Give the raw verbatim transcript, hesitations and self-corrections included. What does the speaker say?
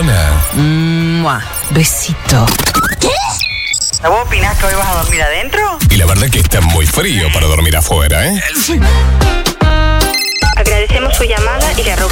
bombona. Mua, besito. ¿Qué? ¿Vos opinás que hoy vas a dormir adentro? Y la verdad que está muy frío para dormir afuera, ¿eh? Agradecemos su llamada y le rogamos